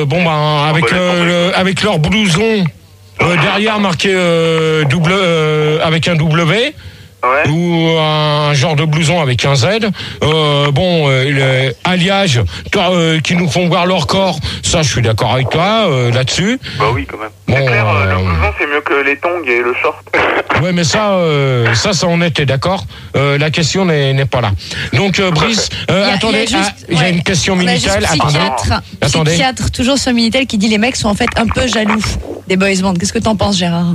Bon, ben, avec leur blouson derrière marqué double, avec un W. Ouais. Ou un genre de blouson avec un Z. Alliage qui nous font voir leur corps, ça je suis d'accord avec toi là-dessus. Bah oui, quand même. Bon, c'est clair, le blouson c'est mieux que les tongs et le short. Ouais, mais ça on était d'accord. La question n'est pas là. Donc Brice, attendez, il y a une question Minitel. Psychiatre, toujours sur Minitel, qui dit les mecs sont en fait un peu jaloux des boys bands. Qu'est-ce que t'en penses, Gérard?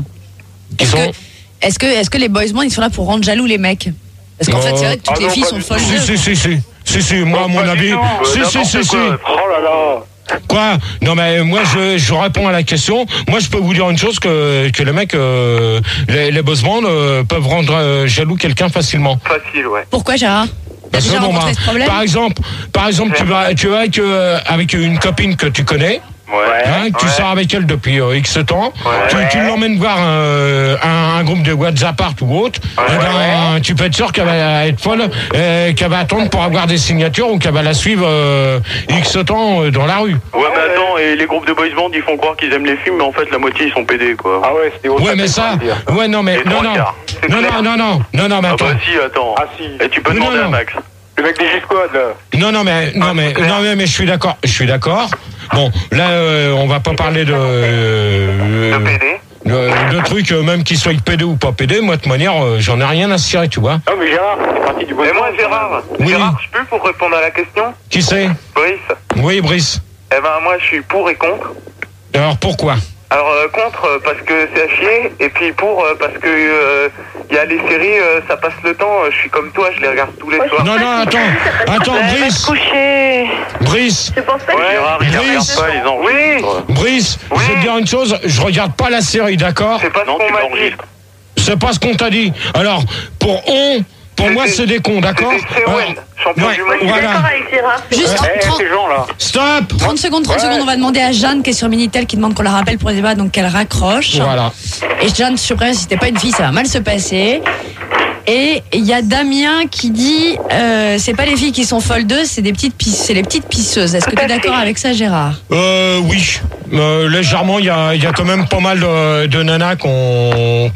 Est-ce que les boys bands ils sont là pour rendre jaloux les mecs? Parce qu'en fait c'est vrai que toutes les filles sont folles. Si, moi à mon avis. Si. Oh là là. Quoi? Non mais moi je réponds à la question. Moi je peux vous dire une chose que les mecs, les boys bands peuvent rendre jaloux quelqu'un facilement. Facile, ouais. Pourquoi, Gérard? Parce que par exemple tu vas avec une copine que tu connais. Ouais, tu sors avec elle depuis X temps, tu l'emmènes voir un groupe de WhatsApp ou autre, tu peux être sûr qu'elle va être folle, qu'elle va attendre pour avoir des signatures ou qu'elle va la suivre X temps dans la rue. Ouais, mais attends, et les groupes de boys band ils font croire qu'ils aiment les films, mais en fait la moitié ils sont pédés, quoi. Ah ouais, c'était autre. Ouais, mais ça, ouais, non, mais non, mais attends. Ah bah si, attends. Ah si. Et tu peux demander à Max. Le mec des G-Squad, là. Non, mais je suis d'accord. Bon, là, on va pas parler de PD. De trucs, même qu'ils soient pédés ou pas pédés. Moi, de toute manière, j'en ai rien à cirer, tu vois. Non, mais Gérard, c'est parti du bon. Et moi, Gérard, oui. Gérard, je peux pour répondre à la question? Qui c'est? Brice. Oui, Brice. Eh ben, moi, je suis pour et contre. Alors, pourquoi? Alors, contre, parce que c'est à chier, et puis pour, parce que il y a les séries, ça passe le temps, je suis comme toi, je les regarde tous les soirs. Non, attends, Brice. Brice. Je pense pas que Gérard, il regarde pas, ils enregistrent. Brice, je vais te dire une chose, je regarde pas la série, d'accord? C'est pas ce qu'on m'a dit. C'est pas ce qu'on t'a dit. Alors, pour moi, c'est des cons, d'accord? Champion du monde. Voilà. Juste ces gens-là. Stop. 30 secondes, on va demander à Jeanne qui est sur Minitel, qui demande qu'on la rappelle pour les débats, donc qu'elle raccroche. Voilà. Et Jeanne, je te préviens, si t'es pas une fille, ça va mal se passer. Et il y a Damien qui dit c'est pas les filles qui sont folles d'eux, c'est les petites pisseuses. Est-ce que tu es d'accord avec ça, Gérard? Oui. Légèrement, il y a quand même pas mal de nanas qui ont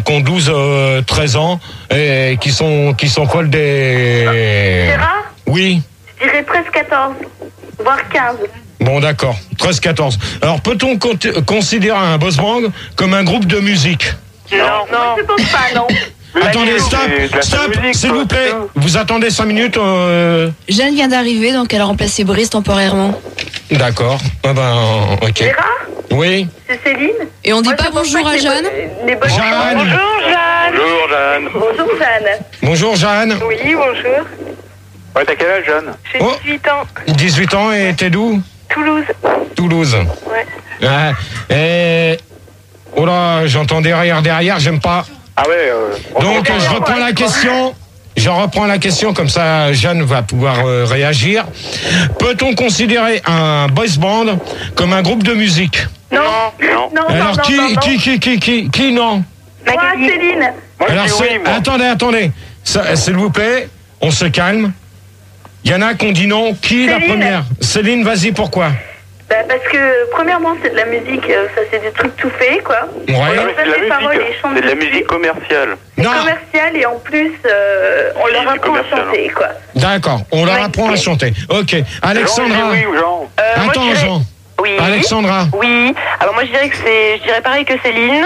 12-13 ans et qui sont folles des... Gérard? Oui. Je dirais presque 14, voire 15. Bon, d'accord. 13-14. Alors, peut-on considérer un boys band comme un groupe de musique? Non. Je pense pas, non. Attendez, stop, s'il vous plaît. Vous attendez 5 minutes. Jeanne vient d'arriver, donc elle a remplacé Brice temporairement. D'accord. Ah ben, ok. Gérard? Oui. C'est Céline? Et on dit pas bonjour à Jeanne? Jeanne. Bonjour Jeanne. Bonjour Jeanne. Bonjour Jeanne. Bonjour Jeanne. Oui, bonjour. Ouais, t'as quel âge, Jeanne? J'ai 18 ans. 18 ans et t'es d'où? Toulouse. Ouais. Oh là, j'entends derrière, j'aime pas. Ah ouais. Donc je reprends la question. Comme ça Jeanne va pouvoir réagir. Peut-on considérer un boys band comme un groupe de musique? Non. Alors qui non? Moi, Céline. Alors attendez. Ça, s'il vous plaît, on se calme. Il y en a qui ont dit non. Qui la première? Céline, vas-y, pourquoi? Parce que premièrement c'est de la musique, ça c'est des trucs tout faits quoi. Ouais. On leur donne les paroles et ils chantent c'est de la musique commerciale. C'est commercial et en plus on leur apprend à chanter quoi. D'accord, on leur apprend à chanter. Ok, Alexandra. Oui ou Jean? Attends Jean. Oui. Alexandra. Oui. Alors moi je dirais pareil que Céline.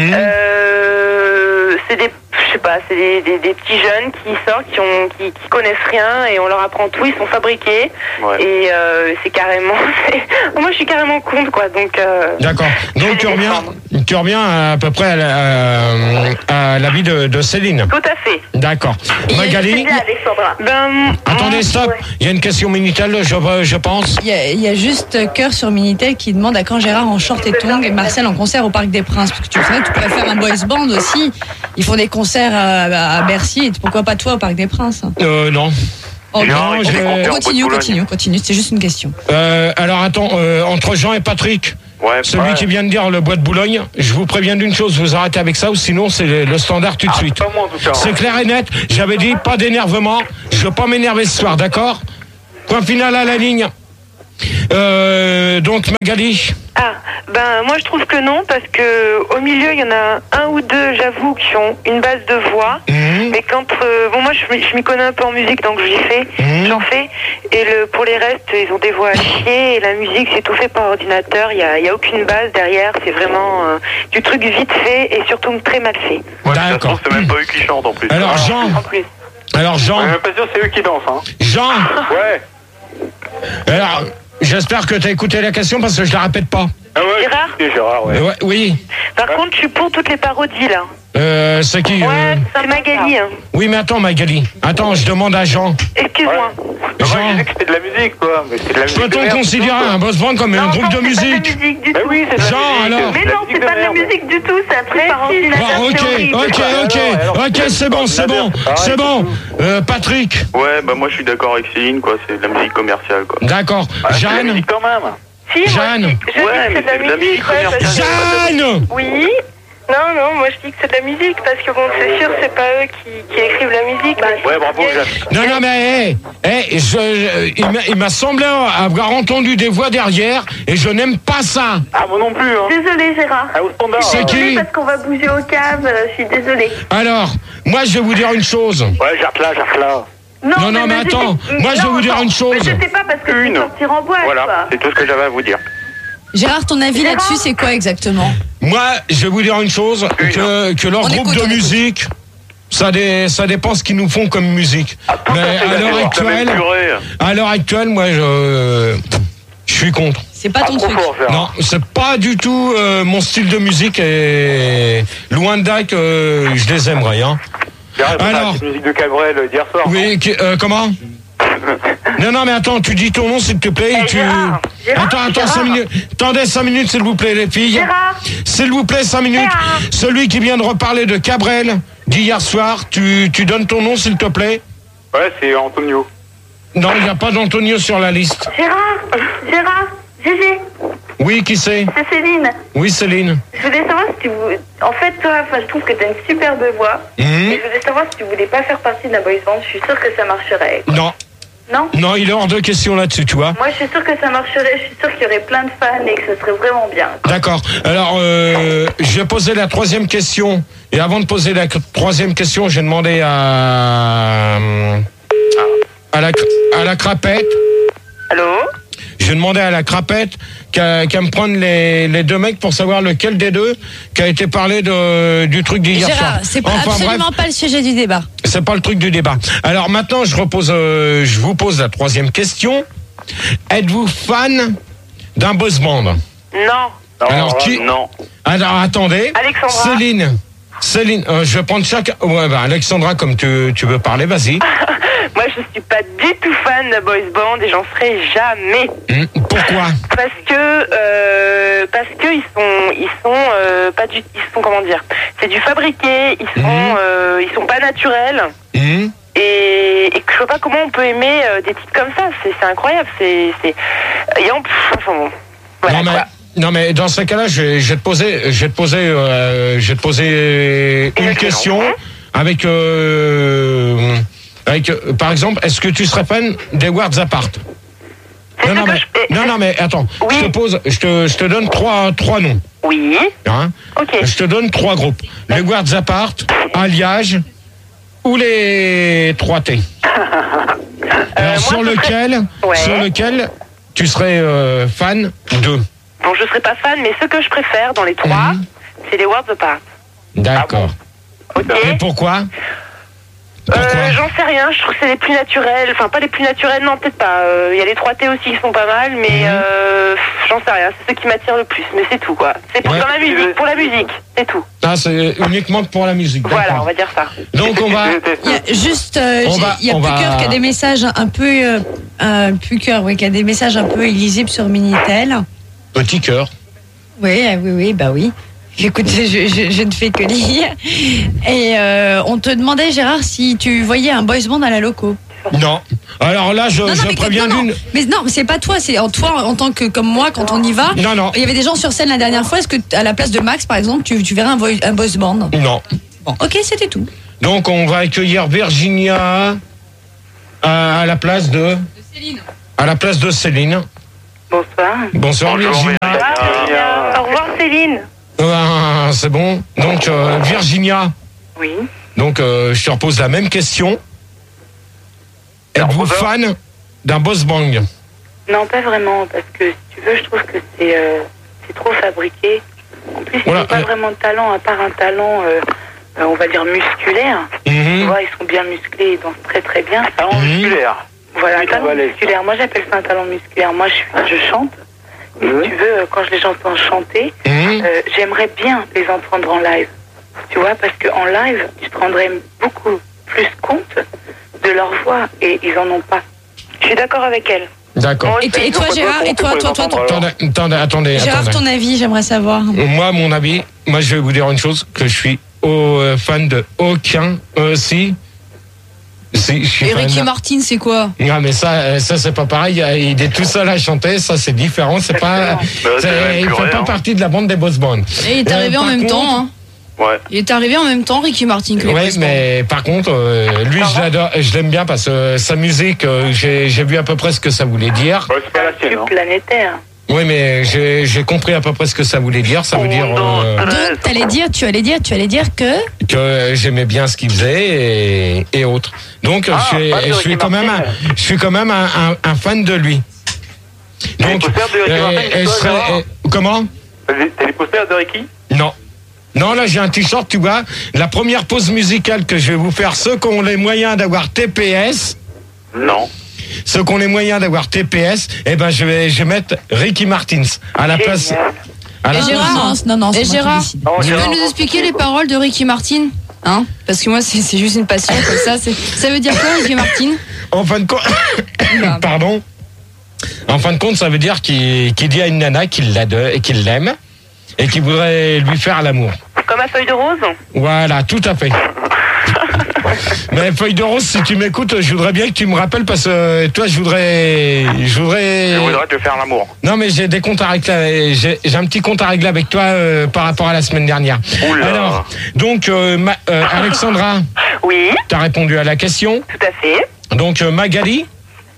C'est des petits jeunes qui sortent, qui connaissent rien et on leur apprend tout, ils sont fabriqués et c'est carrément moi je suis carrément contre quoi donc d'accord. Donc tu reviens à peu près à l'avis de Céline. Tout à fait. D'accord. Magali. Attendez, stop. Il y a une question Minitel, je pense. Il y a juste Cœur sur Minitel qui demande à quand Gérard en short et tongs et Marcel en concert au Parc des Princes. Parce que tu sais, tu pourrais faire un boys band aussi. Ils font des concerts à Bercy. Et pourquoi pas toi au Parc des Princes? Non. Oh, non, continue. C'est juste une question. Alors attends, entre Jean et Patrick. Celui qui vient de dire le bois de Boulogne, je vous préviens d'une chose, vous arrêtez avec ça ou sinon c'est le standard tout de suite. C'est clair et net, j'avais dit pas d'énervement, je veux pas m'énerver ce soir, d'accord? Point final à la ligne. Donc Magali. Moi je trouve que non, parce que au milieu il y en a un ou deux, j'avoue, qui ont une base de voix. Mais quand moi je m'y connais un peu en musique, donc j'en fais. Et pour les restes, ils ont des voix à chier. Et la musique, c'est tout fait par ordinateur. Il y a aucune base derrière. C'est vraiment du truc vite fait et surtout très mal fait. Ouais, d'accord. C'est même pas eux qui chantent en plus. Alors Jean. On est même pas sûr, c'est eux qui dansent. Hein. Jean. Ouais. Alors, j'espère que tu as écouté la question parce que je la répète pas. Ah ouais, Gérard, ouais. Oui. Par contre, je suis pour toutes les parodies, là. C'est qui c'est Magali. Hein. Oui, mais attends, Magali. Attends, je demande à Jean. Excuse-moi. Jean. Moi, je disais que c'était de la musique, quoi. Mais c'est de la musique. Peut-on considérer un boss band comme un groupe de musique? Mais oui, c'est de la Jean, musique. alors. Mais non, c'est pas de la musique du tout, c'est un truc par ordinateur. Ok, c'est bon. Patrick. Ouais, moi je suis d'accord avec Céline, quoi. C'est de la musique commerciale, quoi. D'accord. Jeanne. musique quand même. Si, Jeanne. c'est de la musique. Jeanne. Oui. Non, moi je dis que c'est de la musique parce que bon, c'est sûr, c'est pas eux qui écrivent la musique. Ouais, bravo, Jeanne. Non, mais il m'a semblé avoir entendu des voix derrière et je n'aime pas ça. Ah, moi non plus, hein. Désolée, Gérard. Au standard. C'est qui? Parce qu'on va bouger au cave, je suis désolée. Alors, moi je vais vous dire une chose. Ouais, j'arrête là. Non, mais attends, moi je vais vous dire une chose. Mais je sais pas parce que tu sortir en boîte. Voilà, quoi. c'est tout ce que j'avais à vous dire. Gérard, ton avis là-dessus, c'est quoi exactement? Moi, je vais vous dire une chose, que leur groupe de musique, ça dépend ce qu'ils nous font comme musique. Mais à l'heure actuelle, moi, je suis contre. C'est pas ton truc. Non, c'est pas du tout mon style de musique et loin de là que je les aimerais. Hein. Alors, la musique de Cabrel d'hier soir. Oui, comment? Non, mais attends, tu dis ton nom s'il te plaît. Gérard, Attends, 5 minutes. Attendez 5 minutes, s'il vous plaît, les filles. Gérard. S'il vous plaît, 5 minutes. Gérard. Celui qui vient de reparler de Cabrel d'hier soir, tu donnes ton nom, s'il te plaît. Ouais, c'est Antonio. Non, il n'y a pas d'Antonio sur la liste. Gérard, Gégé. Oui, qui c'est? C'est Céline. Oui, Céline. Je voulais savoir si tu... En fait, toi, je trouve que tu as une superbe voix. Et je voulais savoir si tu voulais pas faire partie d'un boys band. Je suis sûre que ça marcherait. Quoi. Non. Non? Non, il est hors de question là-dessus, tu vois. Moi, je suis sûre que ça marcherait. Je suis sûre qu'il y aurait plein de fans et que ce serait vraiment bien. D'accord. Alors, je vais poser la 3e question. Et avant de poser la 3e question, j'ai demandé à la crapette. Allô? J'ai demandé à la crapette qu'à me prendre les deux mecs pour savoir lequel des deux qui a été parlé du truc d'hier soir. Gérard, c'est absolument pas le sujet du débat. C'est pas le truc du débat. Alors maintenant, je vous pose la 3e question. Êtes-vous fan d'un boys band? Non. Alors qui? Non. Alors attendez. Alexandra. Céline, je vais prendre chaque... Ouais, Alexandra, comme tu veux parler, vas-y. Moi, je suis pas du tout fan de boys band et j'en serai jamais. Pourquoi? Parce que ils sont comment dire, c'est du fabriqué, ils sont pas naturels. Et que je vois pas comment on peut aimer des titres comme ça. C'est incroyable. Enfin bon. Voilà, non mais dans ce cas-là, je vais te poser une question avec par exemple, est-ce que tu serais fan des Worlds Apart? Non mais attends, oui. Je te donne trois noms. Oui. Hein? Ok. Je te donne 3 groupes. Les Worlds Apart, Alliage ou les 3T. Alors sur lequel tu serais fan d'eux? Bon, je serais pas fan, mais ce que je préfère dans les 3, c'est les Worlds Apart. D'accord. Ok. Et pourquoi? J'en sais rien, je trouve que c'est les plus naturels. Enfin, pas les plus naturels, non, peut-être pas. Il y a les 3T aussi qui sont pas mal, mais j'en sais rien. C'est ceux qui m'attirent le plus, mais c'est tout, quoi. C'est pour la musique, c'est tout. Ah, c'est uniquement pour la musique. Voilà, on va dire ça. Donc on va... Il y a juste... il y a Pucœur qui a des messages un peu... Pucœur, oui, qui a des messages un peu illisibles sur Minitel. Petit cœur. Oui, bah oui. Écoute, je ne fais que lire. Et on te demandait, Gérard, si tu voyais un boys band à la loco. Non. Alors là, je préviens d'une... Mais non, mais c'est pas toi, c'est toi en tant que comme moi, quand on y va. Non. Il y avait des gens sur scène la dernière fois. Est-ce que à la place de Max, par exemple, tu verrais un boys band? Non. Bon, ok, c'était tout. Donc on va accueillir Virginia à la place de Céline. À la place de Céline. Bonsoir. Bonsoir Virginia. Au revoir Céline. C'est bon. Donc Virginia. Oui. Donc je te repose la même question. Êtes-vous fan d'un boss band? Non, pas vraiment, parce que si tu veux, je trouve que c'est trop fabriqué. En plus, ils n'ont pas vraiment de talent, à part un talent, on va dire musculaire. Tu vois, ils sont bien musclés, ils dansent très très bien. Talent musculaire. Voilà, un talent musculaire. Moi, j'appelle ça un talent musculaire. Moi, je chante. Et si tu veux, quand je les entends chanter, j'aimerais bien les entendre en live. Tu vois, parce qu'en live, tu te rendrais beaucoup plus compte de leur voix, et ils en ont pas. Je suis d'accord avec elle. D'accord. Et toi, Gérard, et toi, Attendez. Gérard, ton avis, j'aimerais savoir. Moi, mon avis, je vais vous dire une chose, que je suis fan de aucun, si, je suis et fan Ricky Martin, c'est quoi? Non, mais ça c'est pas pareil. Il est tout seul à chanter, ça c'est différent. C'est pas, il fait pas partie de la bande des boss bands. Et il est arrivé en même temps, hein. Ouais. Il est arrivé en même temps, Ricky Martin, que les boss bands. Mais par contre, lui, je l'adore, je l'aime bien parce que sa musique, j'ai vu à peu près ce que ça voulait dire. Ouais, c'est pas la sienne, hein. Planétaire. Oui, mais j'ai compris à peu près ce que ça voulait dire. Ça veut dire Donc, tu allais dire que j'aimais bien ce qu'il faisait et autres. Donc, je suis quand même un fan de lui. Donc, comment? T'as les posters de Ricky? Non, là j'ai un t-shirt, tu vois. La première pause musicale que je vais vous faire, ceux qui ont les moyens d'avoir TPS. Non. Ceux qui ont les moyens d'avoir TPS, je vais mettre Ricky Martin à la place. Et Gérard, et Gérard, tu peux nous expliquer les paroles de Ricky Martin, hein? Parce que moi c'est juste une passion comme ça. Ça veut dire quoi, Ricky Martin? En fin de compte, pardon. En fin de compte, ça veut dire qu'il dit à une nana qu'il l'aime et qu'il voudrait lui faire l'amour. Comme à Feuille de Rose? Voilà, tout à fait. Mais Feuille de Rose, si tu m'écoutes, je voudrais bien que tu me rappelles parce que toi, je voudrais te faire l'amour. Non, mais j'ai des comptes à régler. J'ai un petit compte à régler avec toi par rapport à la semaine dernière. Oula. Alors, donc, Alexandra. Oui. T'as répondu à la question. Tout à fait. Donc, Magali.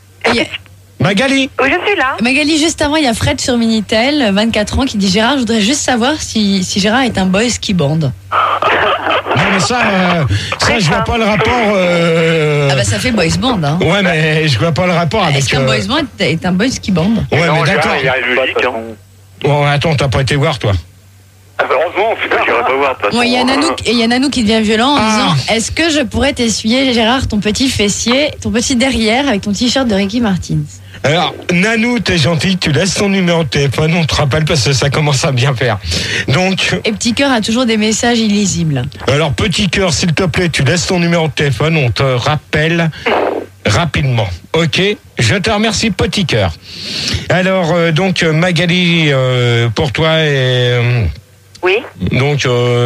Magali. Oui, je suis là. Magali, juste avant, il y a Fred sur Minitel, 24 ans, qui dit Gérard, je voudrais juste savoir si Gérard est un boys qui bande. Non, mais ça je vois pas le rapport. Ah bah ça fait boys band, hein. Ouais, mais je vois pas le rapport avec. Est-ce qu'un boys band est un boys qui bande? Ouais, mais d'accord. Il y a logique, hein. Bon, attends, t'as pas été voir, toi? Heureusement, putain, j'irai pas voir. Bon, il y a Nanou qui devient violent en disant est-ce que je pourrais t'essuyer, Gérard, ton petit fessier, ton petit derrière avec ton t-shirt de Ricky Martin? Alors, Nanou, t'es gentil, tu laisses ton numéro de téléphone, on te rappelle parce que ça commence à bien faire. Donc. Et Petit Cœur a toujours des messages illisibles. Alors, Petit Cœur, s'il te plaît, tu laisses ton numéro de téléphone, on te rappelle rapidement. Ok? Je te remercie, Petit Cœur. Alors, donc, Magali, pour toi, oui. Donc,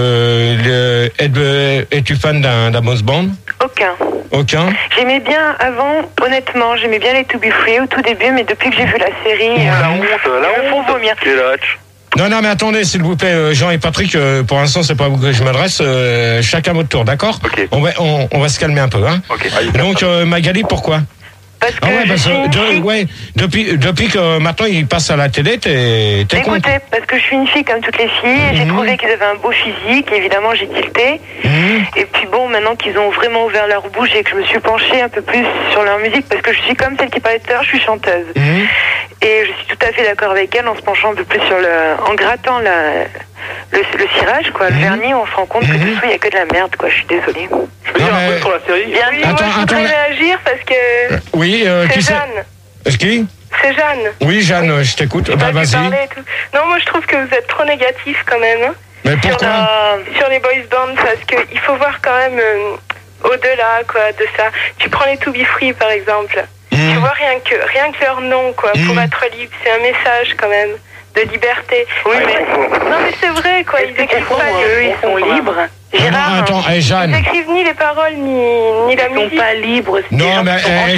es-tu fan d'un boss band? Aucun. J'aimais bien avant, honnêtement, j'aimais bien les To Be Free au tout début, mais depuis que j'ai vu la série, la honte, vomir. Non, mais attendez, s'il vous plaît, Jean et Patrick, pour l'instant, c'est pas à vous que je m'adresse, chacun votre tour, d'accord? Okay. On va se calmer un peu, hein? Okay. Donc, Magali, pourquoi? Parce que depuis que maintenant il passe à la télé, t'es écoutez, parce que je suis une fille comme toutes les filles, j'ai trouvé qu'ils avaient un beau physique, évidemment j'ai tilté, et puis bon, maintenant qu'ils ont vraiment ouvert leur bouche et que je me suis penchée un peu plus sur leur musique, parce que je suis comme celle qui parlait tout à l'heure, je suis chanteuse. Et je suis tout à fait d'accord avec elle en se penchant un peu plus sur en grattant le cirage, quoi, le vernis, on se rend compte que dessous il n'y a que de la merde, quoi, je suis désolée. Je peux dire un peu sur la série? Bien sûr, moi je voudrais réagir parce que... Oui, c'est Jeanne. Qui? C'est Jeanne. Oui, Jeanne, je t'écoute. Bah, vas-y. Non, moi je trouve que vous êtes trop négatif quand même. Mais pourquoi? Sur les boys bands, parce qu'il faut voir quand même au-delà, quoi, de ça. Tu prends les To Be Free, par exemple. Tu vois rien que leur nom, quoi, pour être libre, c'est un message quand même de liberté. Oui, non, mais c'est vrai, quoi. Ils écrivent pas, eux, ils sont libres. Gérard, attends, Jeanne. Ils n'écrivent ni les paroles ni la musique. Ils sont pas libres. Non, mais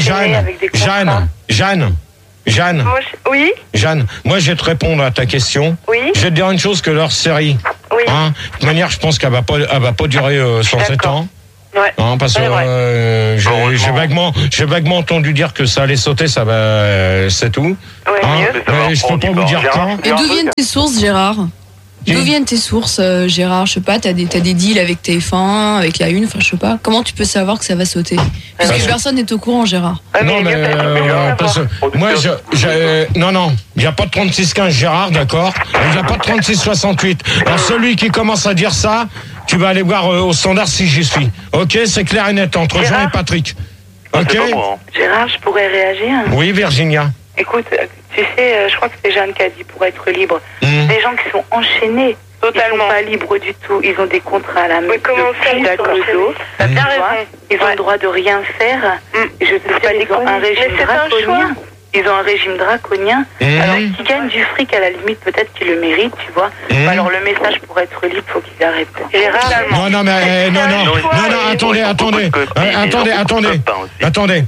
Jeanne. Oui. Jeanne, moi je vais te répondre à ta question. Oui. Je vais te dire une chose, que leur série. Oui. Hein, de toute manière, je pense qu'elle va pas durer 107 ans. Ouais. Hein, parce que j'ai vaguement entendu dire que ça allait sauter, ça va, c'est tout. Ouais, je peux pas vous dire quand. Et d'où viennent tes sources, Gérard? D'où viennent tes sources, Gérard? Je sais pas, t'as des deals avec TF1, avec la Une, enfin je sais pas. Comment tu peux savoir que ça va sauter? Parce que personne n'est au courant, Gérard. Non, mais parce que moi, non, il n'y a pas de 36-15 Gérard, d'accord? Il n'y a pas de 36-68. Alors celui qui commence à dire ça, tu vas aller voir au standard si j'y suis. Ok, c'est clair et net entre Jean et Patrick. Ok? Gérard, je pourrais réagir? Oui, Virginia. Écoute, tu sais, je crois que c'est Jeanne qui a dit pour être libre. Des gens qui sont enchaînés, totalement ils sont pas libres du tout. Ils ont des contrats à la main. Comment faire sur le dos. T'as bien raison. Ils ont le droit de rien faire. Et je te dis, ils ont un régime draconien. Ils ont un régime draconien. Alors, qui gagnent du fric, à la limite, peut-être qu'ils le méritent, tu vois. Alors, le message pour être libre, faut qu'ils arrêtent. Non, attendez.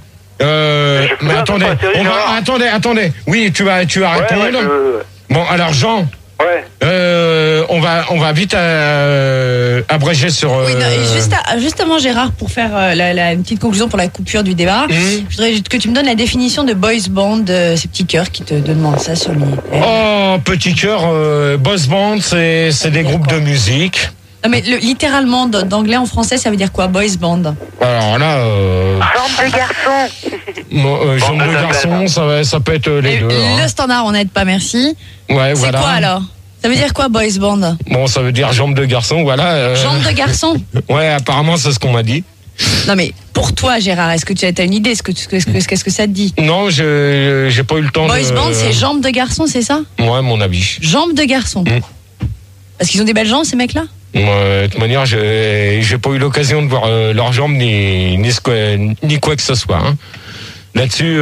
Attendez. Oui, tu vas répondre. Bon, alors Jean. On va vite abréger sur. Oui, non, et justement, Gérard, pour faire une petite conclusion pour la coupure du débat, je voudrais que tu me donnes la définition de boys band, ces petits cœurs qui te demandent ça sur Minitel. Oh, petit cœur, boys band, c'est des groupes de musique. Non, mais littéralement, d'anglais en français, ça veut dire quoi, boys band? Alors là. Jambe de garçon. Jambe de garçon, ça peut être les deux. Le standard, on n'aide pas, merci. Ouais, c'est voilà. quoi alors? Ça veut dire quoi, boys band? Bon, ça veut dire jambe de garçon, voilà. Jambe de garçon? Ouais, apparemment, c'est ce qu'on m'a dit. Non, mais pour toi, Gérard, est-ce que tu as une idée? Qu'est-ce que ça te dit? Non, j'ai pas eu le temps boys band, c'est jambe de garçon, c'est ça? Ouais, mon avis. Jambe de garçon. Parce qu'ils ont des belles jambes, ces mecs-là? De toute manière, j'ai pas eu l'occasion de voir leurs jambes ni quoi que ce soit. Hein. Là-dessus,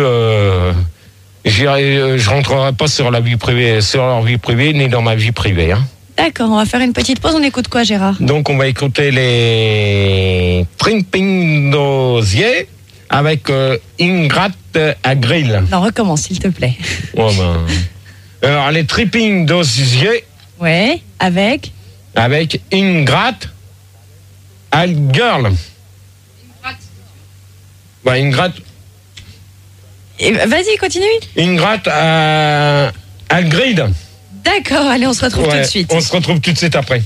je rentrerai pas sur leur vie privée, ni dans ma vie privée. Hein. D'accord, on va faire une petite pause. On écoute quoi, Gérard? Donc, on va écouter les Tripping Dozier avec Ingrat à Grill. Non, recommence, s'il te plaît. Alors, les Tripping Dozier. Ouais, avec Ingrat à Girl. Ingrat. Vas-y, continue. Ingrat à Grid. D'accord, allez, on se retrouve tout de suite. On se retrouve tout de suite après.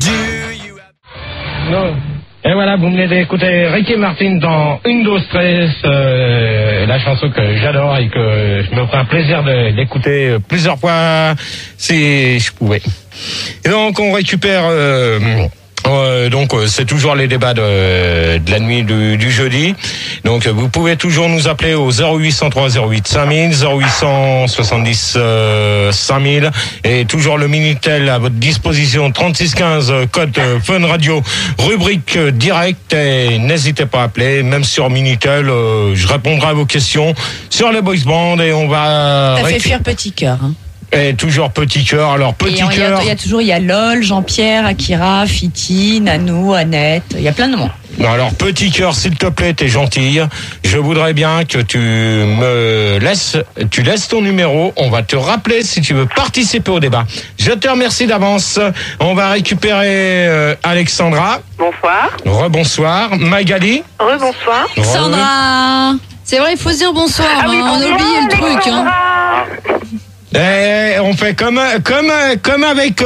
Non. Et voilà, vous venez d'écouter Ricky Martin dans Undo Stress, la chanson que j'adore et que je me ferai un plaisir d'écouter plusieurs fois si je pouvais. Et donc on récupère donc c'est toujours les débats de la nuit du jeudi. Donc vous pouvez toujours nous appeler au 0803 08 5000, 0870 5000 et toujours le Minitel à votre disposition 3615 code Fun Radio rubrique direct et n'hésitez pas à appeler même sur Minitel je répondrai à vos questions sur les boys band et on va. T'as fait fuir Petit Cœur. Hein. Et toujours Petit Cœur. Alors Petit Cœur. Il y a LOL, Jean-Pierre, Akira, Fiti, Nanou, Annette. Il y a plein de noms. Alors Petit Cœur, s'il te plaît, t'es gentille. Je voudrais bien que tu laisses ton numéro. On va te rappeler si tu veux participer au débat. Je te remercie d'avance. On va récupérer Alexandra. Bonsoir. Rebonsoir. Magali. Rebonsoir. Sandra. C'est vrai, il faut se dire bonsoir. Oui, on a oublié le truc. Hein. On fait comme avec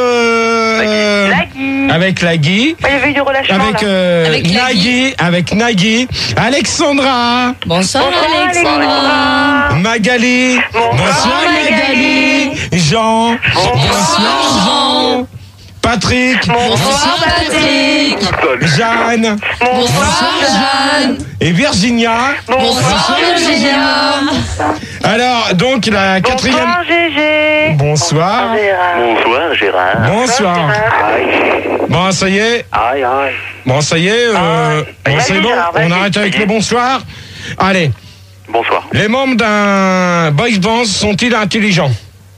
avec Lagui. Il y avait eu du relâchement avec Nagui. Alexandra. Bonsoir Alexandra. Magali. Bonsoir Magali. Jean. Bonsoir Jean. Patrick. Bonsoir Patrick. Jeanne. Bonsoir Jeanne. Et Virginia. Bonsoir Virginia. Alors, donc, la quatrième... Bonsoir Gégé. Bonsoir. Bonsoir Gérard. Bonsoir. Bon, ça y est. Bon, ça y est. Bon, c'est bon. On arrête avec le bonsoir. Allez. Bonsoir. Les membres d'un boys band sont-ils intelligents?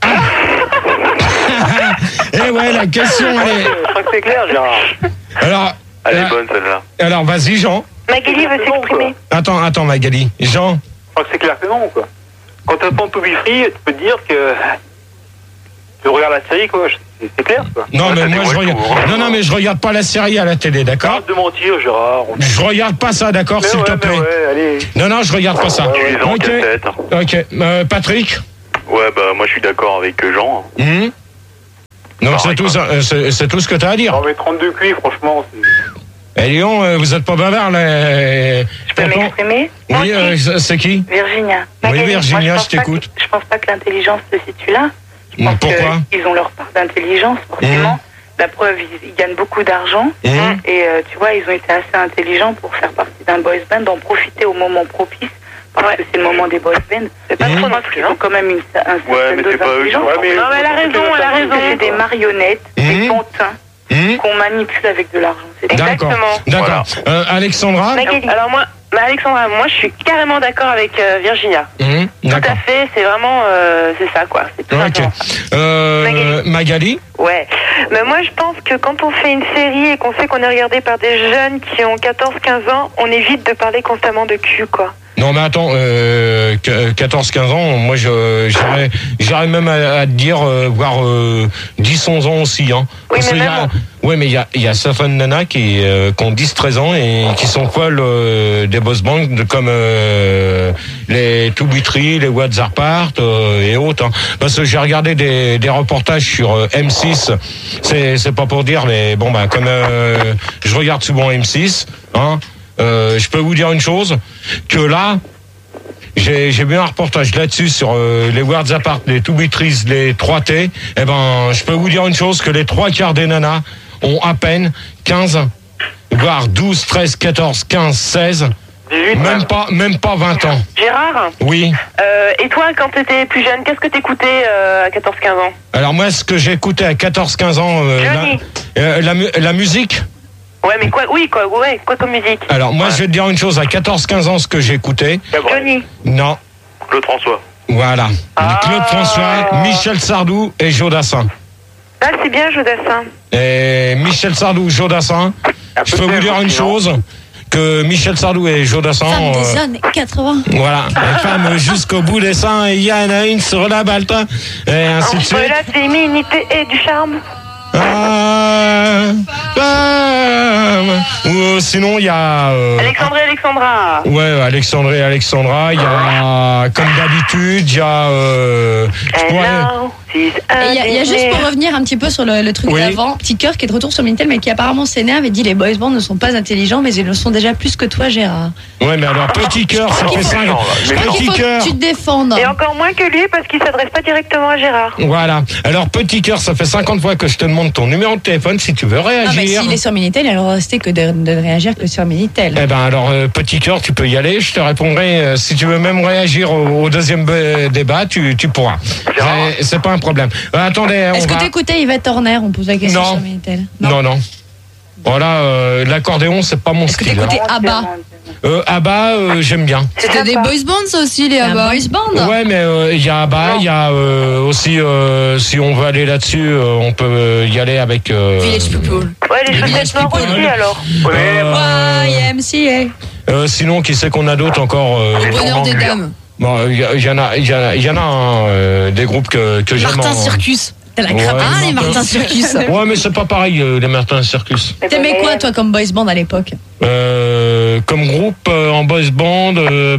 Et ouais, la question, elle est... Je crois que c'est clair, Gérard. Alors... Elle est bonne, celle-là. Alors, vas-y, Jean. Magali veut s'exprimer. Attends, Magali. Jean. Je crois que c'est clair que non, quoi. Quand t'as pas tout free, tu peux te dire que... Tu regardes la série, quoi. C'est clair, quoi. Non, mais moi, mais je regarde pas la série à la télé, d'accord? Arrête de mentir, Gérard. Je regarde pas ça, d'accord, s'il te plaît. Allez. Non, je regarde pas ça. Ok. Patrick? Ouais, bah, moi, je suis d'accord avec Jean. Donc, c'est tout ce que t'as à dire. Non, mais 32 cuits, franchement, Eh, Lyon, vous êtes pas bavard, là. Je peux m'exprimer? Oui, c'est qui? Virginia. Oui, Virginia, je t'écoute. Je pense pas que l'intelligence se situe là. Je pense Pourquoi? qu'ils ont leur part d'intelligence, forcément. La preuve, ils gagnent beaucoup d'argent. Et tu vois, ils ont été assez intelligents pour faire partie d'un boys band, d'en profiter au moment propice. Parce que c'est le moment des boys band. C'est pas trop parce qu'ils ont quand même un certain dose d'intelligence. Non, mais elle a raison. C'est des marionnettes, des pantins qu'on manipule avec de l'argent. D'accord. Voilà. Alexandra? Alors Alexandra, moi je suis carrément d'accord avec Virginia. Tout à fait, c'est vraiment c'est ça quoi. C'est tout simplement ça. Magali? Ouais. Mais moi je pense que quand on fait une série et qu'on sait qu'on est regardé par des jeunes qui ont 14-15 ans, on évite de parler constamment de cul quoi. Non mais attends, 14-15 ans, moi j'irais même à te dire, voire 10-11 ans aussi. Hein. Oui, mais il y a certaines nanas qui ont 10-13 ans et qui sont folles des boss bands comme les Toubitry, les WhatsApp Part et autres. Hein. Parce que j'ai regardé des reportages sur M6, c'est pas pour dire, mais bon bah comme je regarde souvent M6, hein. Je peux vous dire une chose, que là, j'ai vu un reportage là-dessus sur les Words Apart, les Toubitries, les 3T. Eh ben, je peux vous dire une chose, que les 3/4 des nanas ont à peine 15, voire 12, 13, 14, 15, 16, 18, même pas 20 ans. Gérard? Oui. Et toi, quand tu étais plus jeune, qu'est-ce que t'écoutais à 14-15 ans? Alors moi, ce que j'écoutais à 14-15 ans, la musique. Ouais, mais quoi comme musique? Alors, moi, je vais te dire une chose. À 14-15 ans, ce que j'écoutais... Johnny? Non. Claude François. Voilà. Claude François, Michel Sardou et Joe Dassin. Ah, c'est bien, Joe Dassin. Et Michel Sardou, Joe Dassin. Je peux vous dire une chose, que Michel Sardou et Joe Dassin... Femme des années 80. Voilà. Les femmes jusqu'au bout des seins, et il y en a une sur la balta. Et ainsi de suite. Entre la féminité et du charme. Ou sinon il y a Alexandra. Ouais, Alexandra, il y a comme d'habitude, il y a il y a juste pour revenir un petit peu sur le truc d'avant, Petit Cœur qui est de retour sur Minitel mais qui apparemment s'énerve et dit les boys bands ne sont pas intelligents mais ils le sont déjà plus que toi Gérard. Ouais mais alors Petit Cœur ça fait 5 ans. Petit Cœur. Tu te défends. Et encore moins que lui parce qu'il s'adresse pas directement à Gérard. Voilà. Alors Petit Cœur ça fait 50 fois que je te demande ton numéro de téléphone si tu veux réagir. Non mais s'il est sur Minitel il ne restait que de réagir que sur Minitel. Eh ben alors Petit Cœur tu peux y aller, je te répondrai si tu veux même réagir au deuxième débat tu pourras. C'est pas un problème. Attendez, est-ce que t'écoutais Yvette Horner? On pose la question sur Minitel. Non. Voilà, l'accordéon, c'est pas mon style. Est-ce que t'écoutais ABBA? ABBA, j'aime bien. C'était des boys bands, ça aussi, les ABBA. Boys band? Ouais, mais il y a ABBA, il y a aussi, si on veut aller là-dessus, on peut y aller avec... Village People. Ouais, les chaussettes noires aussi, alors. YMCA. Sinon, qui c'est qu'on a d'autres encore Le bonheur des dames. Bon, il y en a des groupes que j'aime. Martin Circus. T'as la crapace. Les Martin Circus. Ouais, mais c'est pas pareil, les Martin Circus. T'aimais quoi, toi, comme boys band à l'époque? Comme groupe en boys band,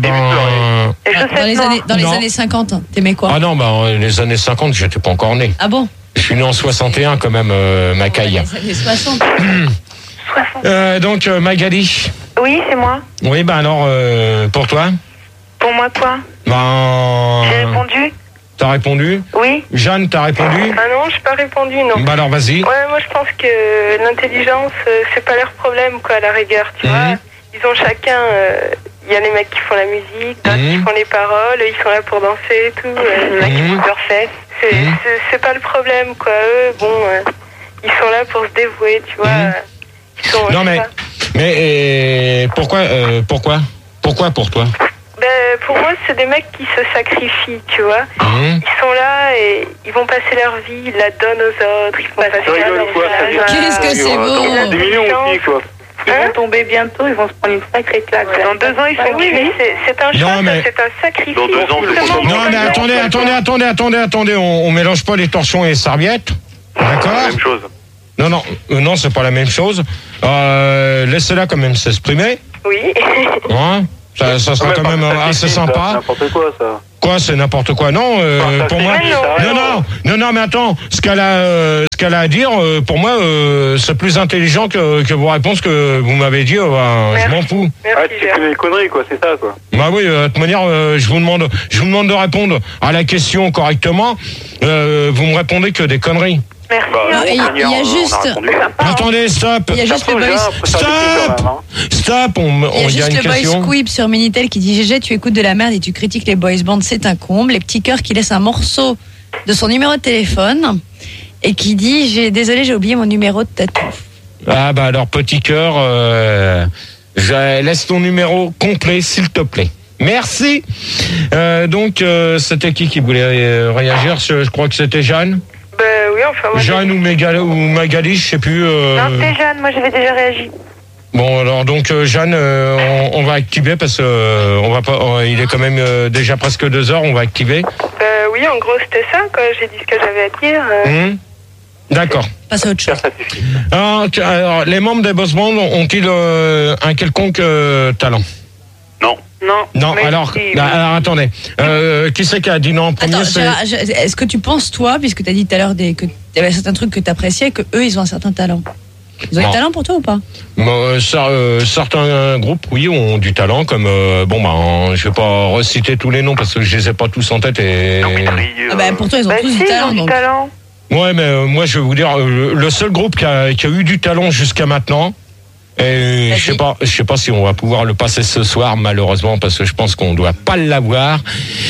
dans les années 50, t'aimais quoi? Ah non, les années 50, j'étais pas encore né. Ah bon? Je suis né en 61 quand même, Macaille. Les années 60. Donc, Magali. Oui, c'est moi. Oui, alors, pour toi? Pour moi, quoi? J'ai répondu. T'as répondu? Oui. Jeanne, t'as répondu? Ah non, j'ai pas répondu, non. Bah alors, vas-y. Ouais, moi je pense que l'intelligence, c'est pas leur problème, quoi, à la rigueur, tu vois. Ils ont chacun... Il y a les mecs qui font la musique, d'autres qui font les paroles, ils sont là pour danser et tout, les mecs qui font leurs fesses. C'est pas le problème, quoi. Eux, bon, ils sont là pour se dévouer, tu vois. Ils sont, non, mais pourquoi pour toi? Ben, pour moi, c'est des mecs qui se sacrifient, tu vois. Ils sont là et ils vont passer leur vie, ils la donnent aux autres, ils font passer leur Qu'est-ce que c'est beau! Des millions aussi, quoi. Ils vont tomber bientôt, ils vont se prendre une sacrée claque. Dans 2 ans, ils sont tués. C'est un choc, c'est un sacrifice. Dans 2 ans, Non, mais attendez, on mélange pas les torsions et les serviettes. D'accord ? C'est la même chose. Non, c'est pas la même chose. Laissez-la quand même s'exprimer. Oui. Hein ? Ça sera quand même assez sympa. N'importe quoi, ça. Quoi, c'est n'importe quoi? Non, pour moi. Non, mais attends, ce qu'elle a à dire, pour moi, c'est plus intelligent que vos réponses que vous m'avez dit. Je m'en fous. Merci, tu fais des conneries, quoi, c'est ça, quoi. Bah oui, de toute manière, je vous demande de répondre à la question correctement. Vous me répondez que des conneries. Merci. Il y a juste. Attendez, stop. Il y a juste le boys. Stop. Il y a juste le boys Squib sur Minitel qui dit GG, tu écoutes de la merde et tu critiques les boys bands, c'est un comble. Les petits cœurs qui laissent un morceau de son numéro de téléphone et qui dit désolé, j'ai oublié mon numéro de tatou. Ah bah alors petit cœur, laisse ton numéro complet s'il te plaît. Merci. Donc c'était qui voulait réagir? Je crois que c'était Jeanne. Oui, enfin, moi, Jeanne ou Magali, je sais plus. Non, c'était Jeanne, moi j'avais déjà réagi. Bon, alors donc Jeanne, on va activer parce que on va pas. Il est quand même déjà presque 2 heures. On va activer. Oui, en gros c'était ça, quoi. J'ai dit ce que j'avais à dire. D'accord. Passe à autre chose. Alors, les membres des boss bands ont-ils un quelconque talent? Non. Alors attendez. Qui c'est qui a dit non en premier? Attends, Gérard, est-ce que tu penses, toi, puisque tu as dit tout à l'heure que tu avais certains trucs que tu appréciais, que eux ils ont un certain talent? Ils ont du talent pour toi ou pas? Certains groupes, oui, ont du talent, comme je vais pas reciter tous les noms parce que je les ai pas tous en tête et. Pour toi, ils ont tous du talent. Du talent. Ouais, mais moi je vais vous dire, le seul groupe qui a eu du talent jusqu'à maintenant. Et je sais pas si on va pouvoir le passer ce soir, malheureusement, parce que je pense qu'on doit pas l'avoir.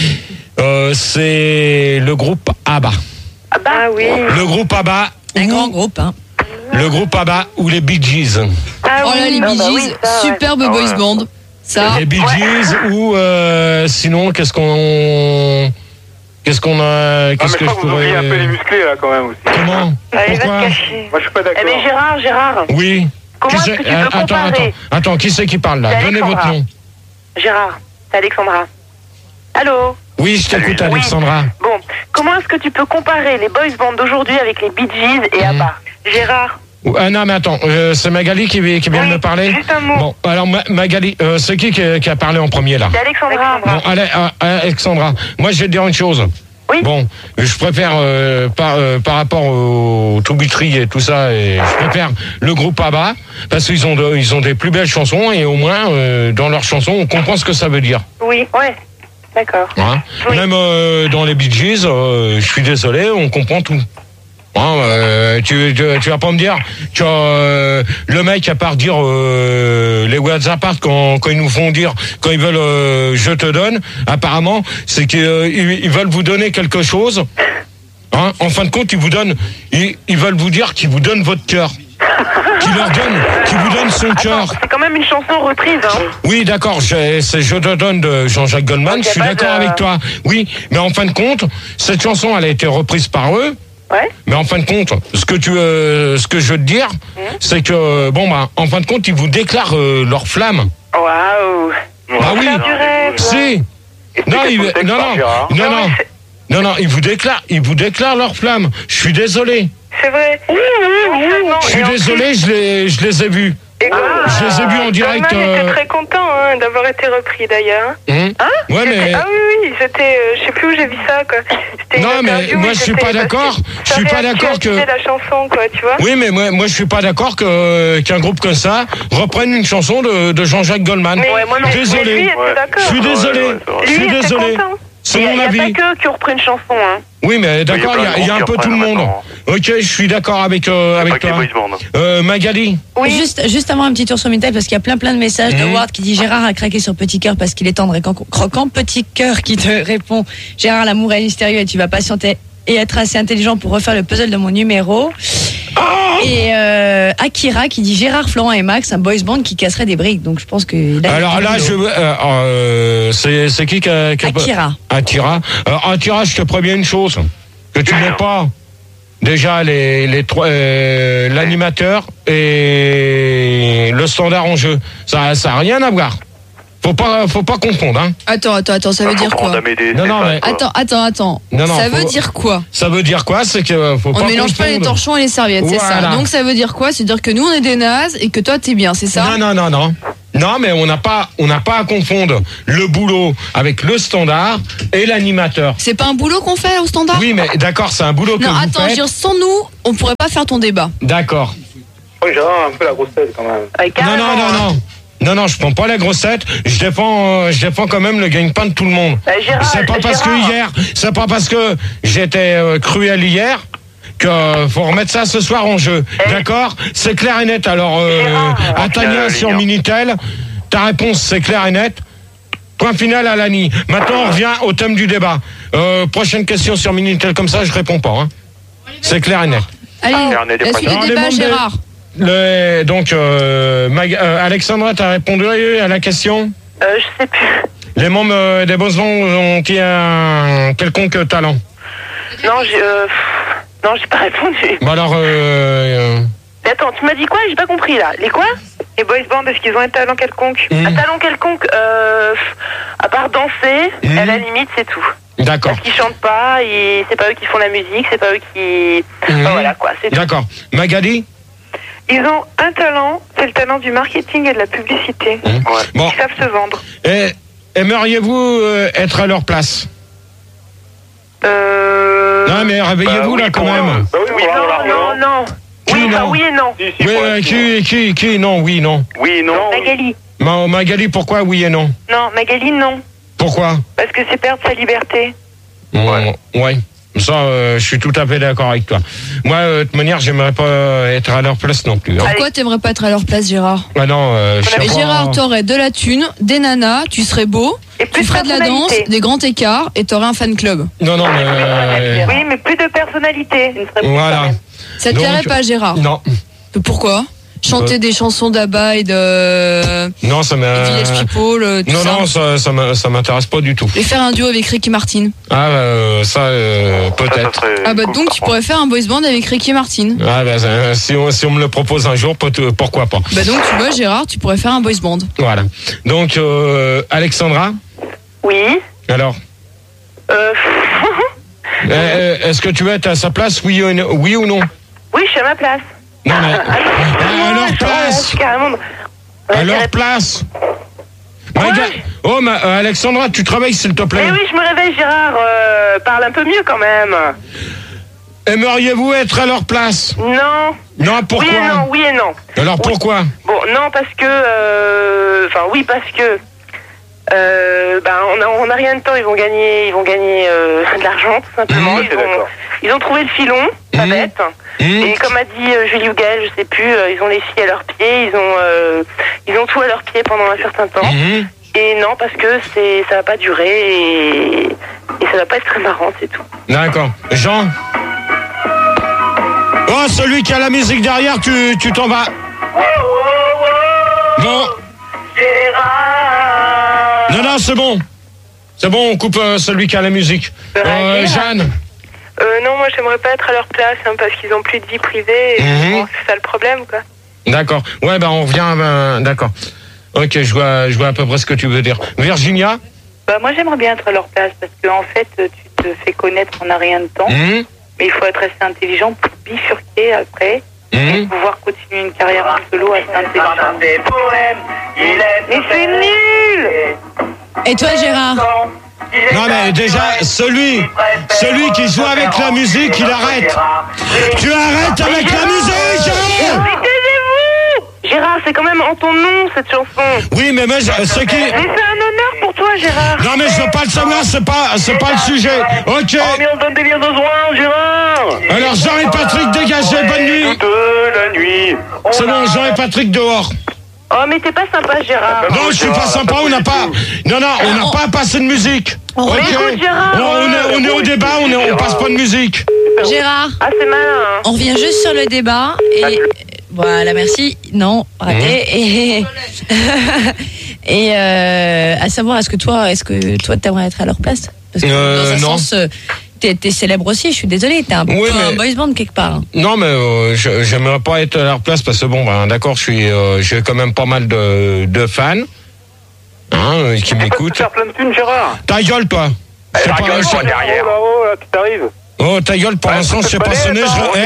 C'est le groupe ABBA. Ah oui. Le groupe ABBA. Un grand groupe, hein. Le groupe ABBA ou les Bee Gees. Les Bee Gees, superbe boys band. Ça. Les Bee Gees ou sinon qu'est-ce qu'on a? Qu'est-ce que je pourrais... Vous oubliez un peu les musclés là quand même aussi. Comment? Pourquoi? Moi je suis pas d'accord. Mais Gérard. Oui. Comment est-ce que tu peux comparer? Attends, qui c'est qui parle là? Donnez votre nom. Gérard, c'est Alexandra. Allô? Oui, je t'écoute, Alexandra. Bon, comment est-ce que tu peux comparer les boys bands d'aujourd'hui avec les Bee Gees et ABBA? Gérard? Non, mais attends, c'est Magali qui vient de me parler. Juste un mot. Bon, alors Magali, c'est qui a parlé en premier là? C'est Alexandra. Bon, allez, Alexandra, moi je vais te dire une chose. Oui. Bon, je préfère par rapport au Toubitry et tout ça, et je préfère le groupe ABBA parce qu'ils ont des plus belles chansons et au moins dans leurs chansons on comprend ce que ça veut dire. Oui, ouais, d'accord. Hein? Oui. Même dans les Bee Gees, je suis désolé, on comprend tout. Tu vas pas me dire que le mec à part dire les WhatsApp quand ils nous font dire quand ils veulent je te donne, apparemment c'est qu'ils veulent vous donner quelque chose. Hein? En fin de compte ils veulent vous dire qu'ils vous donnent votre cœur. Qui vous donne son cœur. C'est quand même une chanson reprise, hein. Oui, d'accord, c'est Je te donne de Jean-Jacques Goldman, je suis d'accord avec toi. Oui, mais en fin de compte, cette chanson elle a été reprise par eux. Ouais. Mais en fin de compte, ce que je veux te dire, c'est que en fin de compte, ils vous déclarent leur flamme. Waouh. Ah oui. Si. Non, ils vous déclarent leur flamme. Je suis désolé. C'est vrai. Je suis désolé, je les ai vus. Je les ai vus en direct. J'étais très content d'avoir été repris d'ailleurs. Ouais, mais... Ah oui, j'étais, je sais plus où j'ai vu ça, quoi. Non, mais moi je suis pas d'accord. Je suis pas d'accord que. La chanson, quoi, tu vois. Oui, mais moi je suis pas d'accord qu'un groupe comme ça reprenne une chanson de Jean-Jacques Goldman. Ouais, moi non. Désolé. Je suis désolé. Je suis désolé. C'est mon avis. Il n'y a pas que qui ont repris une chanson, hein. Oui, mais d'accord, il y a un peu tout le monde. Ok, je suis d'accord avec toi. Magali. Oui. Juste avant un petit tour sur Minitel parce qu'il y a plein de messages de Ward qui dit Gérard a craqué sur Petit Cœur parce qu'il est tendre et croquant. Petit Cœur qui te répond Gérard, l'amour est mystérieux et tu vas patienter et être assez intelligent pour refaire le puzzle de mon numéro. Et Akira qui dit Gérard, Florent et Max, un boys band qui casserait des briques. Donc je pense que alors là c'est qui Akira. Akira, je te préviens une chose que tu n'es pas. Déjà les trois l'animateur et et le standard en jeu. Ça a rien à voir. Faut pas confondre, hein. Attends, ça veut dire quoi? Non, mais... Attends. Non, ça veut dire quoi? Ça veut dire quoi? C'est que faut pas confondre. On mélange pas les torchons et les serviettes, c'est ça. Donc ça veut dire quoi? C'est dire que nous on est des nazes et que toi t'es bien, c'est ça? Non. Non, mais on n'a pas à confondre le boulot avec le standard et l'animateur. C'est pas un boulot qu'on fait au standard? Oui, mais d'accord, c'est un boulot que vous faites. Non, attends, sans nous, on pourrait pas faire ton débat. D'accord. Oui, j'ai un peu la grosse tête quand même. Non, je prends pas la grossette. Je défends quand même le gagne-pain de tout le monde. C'est pas parce que j'étais cruel hier que faut remettre ça ce soir en jeu. D'accord? C'est clair et net. Alors, à Tania sur Minitel, ta réponse c'est clair et net. Point final à Lani. Maintenant, on revient au thème du débat. Prochaine question sur Minitel, comme ça, je réponds pas. Hein. C'est clair et net. Allez, la suite du débat, Gérard. Alexandra, t'as répondu à la question? Je sais plus. Les membres des Bosons ont-ils un quelconque talent? Non, j'ai pas répondu. Bah alors, Attends, tu m'as dit quoi? J'ai pas compris là. Les quoi? Les boys bands, est-ce qu'ils ont un talent quelconque? Un talent quelconque, à part danser, à la limite, c'est tout. D'accord. Parce qu'ils chantent pas, c'est pas eux qui font la musique, c'est pas eux qui... Enfin, voilà quoi, c'est tout. D'accord. Magali? Ils ont un talent, c'est le talent du marketing et de la publicité. Bon. Ils savent se vendre. Aimeriez-vous être à leur place? Non, mais réveillez-vous là quand même. Non. Oui et non. Qui non, oui, non. Oui, non. Magali. Magali, pourquoi oui et non? Non, Magali, non. Pourquoi? Parce que c'est perdre sa liberté. Ouais. Ça, je suis tout à fait d'accord avec toi. Moi, de toute manière, j'aimerais pas être à leur place non plus. Hein. Pourquoi t'aimerais pas être à leur place, Gérard? Ah non, Gérard, t'aurais de la thune, des nanas, tu serais beau, tu ferais de la danse, des grands écarts et t'aurais un fan club. Non, mais... Oui, mais plus de personnalité. Voilà. Ça te plairait pas, Gérard? Non. Pourquoi? Chanter des chansons d'Abba et de... Non, ça m'a... Village People, tout ça. Non, ça m'intéresse pas du tout. Et faire un duo avec Ricky Martin. Ah, ça, peut-être. Donc tu pourrais faire un boys band avec Ricky Martin. Ah, si on me le propose un jour, pourquoi pas. Donc tu vois, Gérard, tu pourrais faire un boys band. Voilà. Donc, Alexandra? Oui. Alors? Est-ce que tu veux être à sa place, oui ou non? Oui, je suis à ma place. Non, mais... à leur place. À leur place. Alexandra, tu travailles, s'il te plaît. Oui, je me réveille, Gérard. Parle un peu mieux, quand même. Aimeriez-vous être à leur place? Non. Non, pourquoi? Oui et non. Alors, pourquoi? Bon, non, parce que... oui, parce que... on n'a rien de temps, ils vont gagner de l'argent, tout simplement. Ils ont trouvé le filon, pas bête. Et comme a dit Julie ou Gaël, je sais plus, ils ont les filles à leurs pieds, ils ont tout à leurs pieds pendant un certain temps. Et non, parce que ça va pas durer et ça va pas être très marrant, c'est tout. D'accord. Jean? Oh, celui qui a la musique derrière, tu t'en vas. Bon. Non, c'est bon. C'est bon, on coupe celui qui a la musique. Jeanne? Non, moi j'aimerais pas être à leur place parce qu'ils ont plus de vie privée et c'est ça le problème, quoi. D'accord. Ouais, on revient. D'accord. Ok, je vois à peu près ce que tu veux dire. Virginia? Moi j'aimerais bien être à leur place parce qu'en fait tu te fais connaître en un rien de temps. Mais il faut être assez intelligent pour bifurquer après et pouvoir continuer une carrière en solo assez intelligente. Mais c'est nul! Et toi, Gérard? Non, mais déjà, celui qui joue avec la musique, il arrête. Tu arrêtes avec la musique, Gérard! Taisez-vous! Gérard, c'est quand même en ton nom, cette chanson. Oui, mais moi, Mais c'est un honneur pour toi, Gérard. Non, mais je veux pas le savoir, c'est pas le sujet. Ok. Oh, mais on donne des liens de soin, Gérard. Alors, Jean et Patrick, dégagez, bonne nuit. Toute la nuit. C'est bon, Jean et Patrick dehors. Oh, mais t'es pas sympa, Gérard. Non, je suis pas sympa, on n'a pas passé de musique. Ok. Écoute, Gérard, on est au débat, on passe pas de musique. Gérard, ah, c'est malin. on revient juste sur le débat et voilà, merci. Non, raté. Et à savoir, est-ce que toi t'aimerais être à leur place? Parce que dans un non. sens, t'es célèbre aussi, je suis désolée, t'es un peu un boys band quelque part. Non, mais j'aimerais pas être à leur place parce que bon, d'accord, j'ai quand même pas mal de fans qui m'écoutent. Tu peux faire plein de thunes, Gérard. Ta gueule, toi. Ta gueule, moi, derrière. Oh, là, tu t'arrives. Oh, ta gueule, pour l'instant, je sais pas sonner.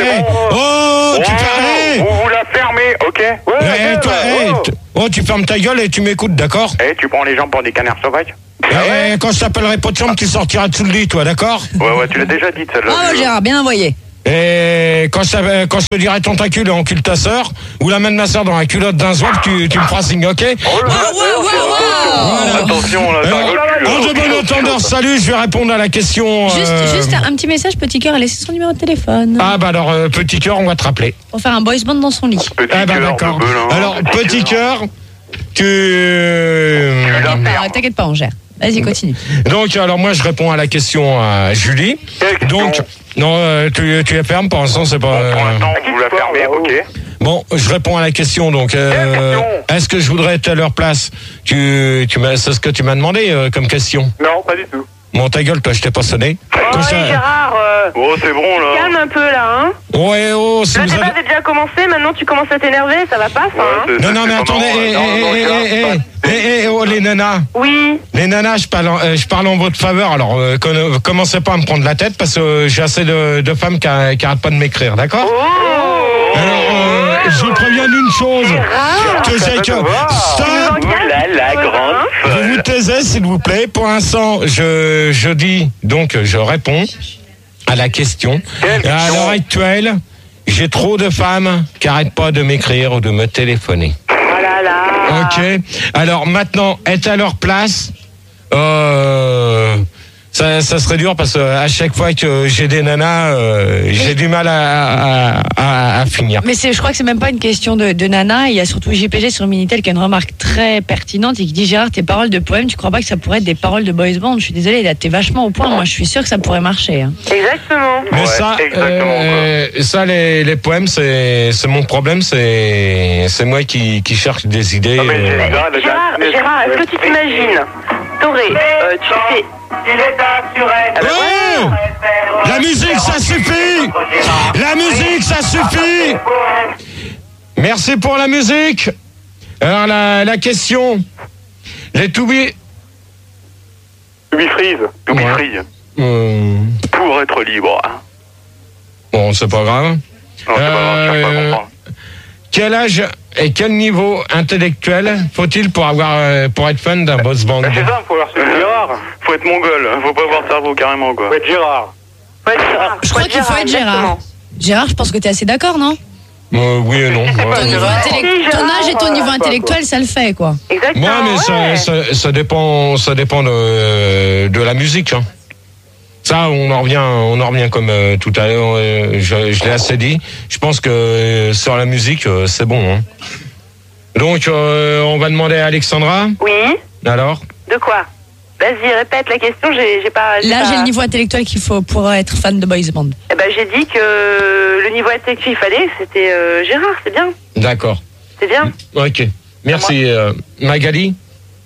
Vous la fermez, ok? Oh, tu fermes ta gueule et tu m'écoutes, d'accord? Tu prends les gens pour des canards sauvages? Quand je t'appellerai pas de chambre, tu sortiras dessous le lit, toi, d'accord? Ouais, tu l'as déjà dit, celle-là. Oh, Gérard, bien envoyé. Et quand je te dirai tentacule et encule ta sœur, ou la main de ma sœur dans la culotte d'un zouave, tu me feras signe, ok? Attention, là, en de bon entendeur, salut, je vais répondre à la question. Juste un petit message, Petit Cœur a laissé son numéro de téléphone. Ah, bah alors, Petit Cœur, on va te rappeler. Pour faire un boys band dans son lit. D'accord. Alors, Petit Cœur, t'inquiète pas, on gère. Vas-y, continue. Donc, alors moi, je réponds à la question à Julie. Donc, non, tu la fermes, pour l'instant, c'est pas... Pour l'instant, vous la fermez, ok. Bon, je réponds à la question, donc, est-ce que je voudrais être à leur place? C'est ce que tu m'as demandé comme question? Non, pas du tout. Bon, ta gueule, toi, je t'ai pas sonné. Gérard, oh, c'est bon, là. calme un peu, là, hein. Ouais, si le débat avait déjà commencé, maintenant tu commences à t'énerver, ça va pas, ça, hein. Non, mais attendez, les nanas. Oui. Les nanas, je parle en votre faveur, alors commencez pas à me prendre la tête, parce que j'ai assez de femmes qui arrêtent pas de m'écrire, d'accord? Alors, je vous préviens d'une chose. Que c'est que... Stop! La grande folle. Vous vous taisez, s'il vous plaît. Pour l'instant, je dis, donc je réponds à la question. Et à l'heure actuelle, j'ai trop de femmes qui n'arrêtent pas de m'écrire ou de me téléphoner. Oh là là. Ok. Alors maintenant, être à leur place, ça serait dur parce que à chaque fois que j'ai des nanas, j'ai du mal à finir. Mais je crois que c'est même pas une question de nanas. Il y a surtout JPG sur Minitel qui a une remarque très pertinente et qui dit: Gérard, tes paroles de poèmes, tu crois pas que ça pourrait être des paroles de boys band? Je suis désolée, là t'es vachement au point. Moi je suis sûre que ça pourrait marcher. Hein. Exactement. Mais ça, les poèmes, c'est mon problème. C'est moi qui cherche des idées. Gérard, est-ce que tu t'imagines? Tu fais. La musique, ça suffit! La musique, ça suffit! Merci pour la musique. Alors, la question. Les To Be Free. Pour être libre. Bon, c'est pas grave. Non, c'est pas grave, je cherche pas à comprendre. Quel âge et quel niveau intellectuel faut-il pour être fan d'un boys band? C'est ça, faut avoir ce Gérard. Faut être mongol, faut pas avoir de cerveau carrément, quoi. Faut être Gérard. Je crois qu'il faut être Gérard. Gérard, je pense que t'es assez d'accord, non? Oui et non. Ton âge et ton niveau intellectuel, ça le fait, quoi. Exactement. Ouais, mais ça dépend de la musique, hein. Ça, on en revient comme tout à l'heure, je l'ai assez dit. Je pense que sur la musique, c'est bon. Hein. Donc, on va demander à Alexandra. Oui. Alors? De quoi? Vas-y, répète la question, j'ai pas... L'âge et le niveau intellectuel qu'il faut pour être fan de boys band. Eh ben, j'ai dit que le niveau intellectuel qu'il fallait, c'était Gérard, c'est bien. D'accord. C'est bien. Ok. Merci. Magali